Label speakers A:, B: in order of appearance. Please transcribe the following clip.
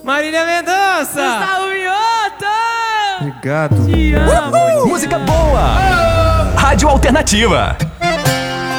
A: Marília Mendonça!
B: Gustavo Mioto!
A: Obrigado.
B: Te amo!
C: Música boa! Rádio Alternativa.